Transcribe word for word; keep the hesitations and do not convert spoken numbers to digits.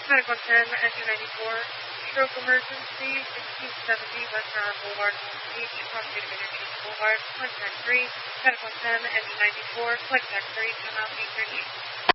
Medic one ten, engine ninety-four, stroke emergency, sixteen seventy West Island Boulevard, Long Beach, Proximity Interchange Boulevard, contact three, Medic one ten, engine ninety-four, contact three, come out, eight thirty.